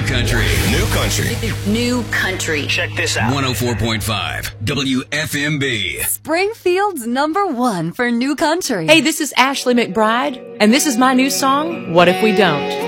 country. New country. New country. Check this out. 104.5 WFMB. Springfield's #1 for new country. Hey, this is Ashley McBride, and this is my new song, What If We Don't?